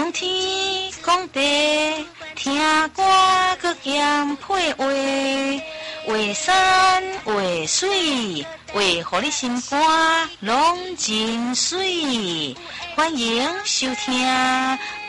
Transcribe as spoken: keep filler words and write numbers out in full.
讲天讲地，听歌搁兼配话，画山画水，画互你心肝拢真水。欢迎收听。